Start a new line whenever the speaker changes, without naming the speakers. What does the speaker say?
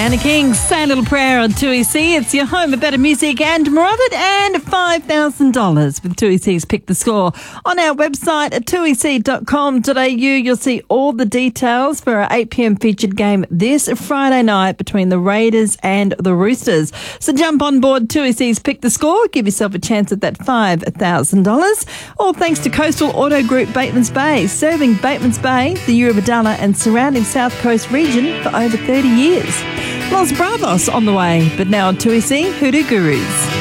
Anna King, Say a Little Prayer on 2EC. It's your home of better music and more of it, and $5,000 with 2EC's Pick the Score. On our website at 2ec.com.au, you'll see all the details for our 8 p.m. featured game this Friday night between the Raiders and the Roosters. So jump on board 2EC's Pick the Score. Give yourself a chance at that $5,000. All thanks to Coastal Auto Group Batemans Bay, serving Batemans Bay, the Eurobodalla and surrounding South Coast region for over 30 years. Los Bravos on the way, but now on 2EC Hoodoo Gurus.